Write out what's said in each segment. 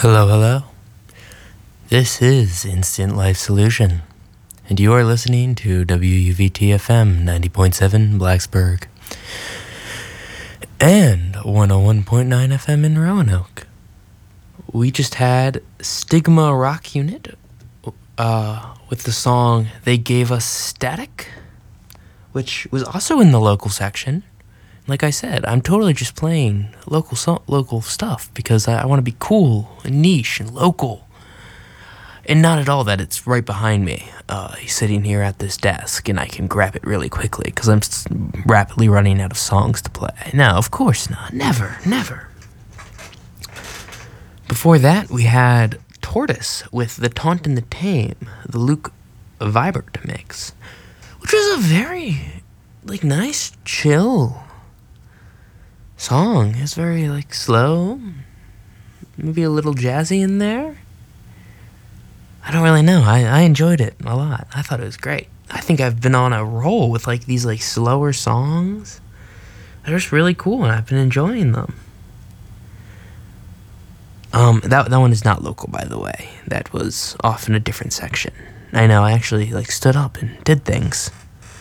Hello, hello. This is Instant Life Solution, and you are listening to WUVT-FM 90.7 Blacksburg and 101.9 FM in Roanoke. We just had Stigma Rock Unit with the song They Gave Us Static, which was also in the local section. Like I said, I'm totally just playing local stuff because I want to be cool and niche and local. And not at all that it's right behind me. He's sitting here at this desk and I can grab it really quickly because I'm rapidly running out of songs to play. No, of course not. Never. Before that, we had Tortoise with The Taunt and the Tame, the Luke Vibert mix, which was a very, nice, chill song. It's very slow, maybe a little jazzy in there. I don't really know. I enjoyed it a lot. I thought it was great. I think I've been on a roll with these slower songs. They're just really cool and I've been enjoying them. That one is not local, by the way. That was off in a different section. I know, I actually stood up and did things.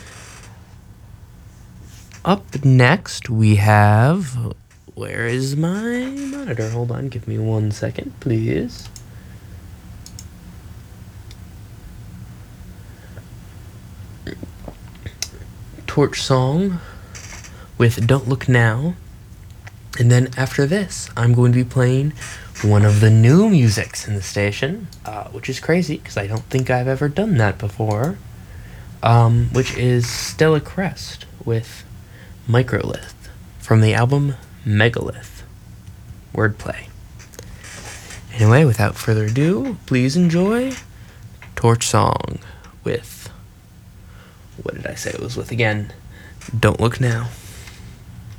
Up next, we have... Where is my monitor? Hold on, give me 1 second, please. Torch Song with Don't Look Now. And then after this, I'm going to be playing one of the new musics in the station, which is crazy, because I don't think I've ever done that before, which is Stella Crest with Microlith from the album Megalith. Wordplay. Anyway, without further ado, please enjoy Torch Song with, what did I say it was with again? Don't Look Now.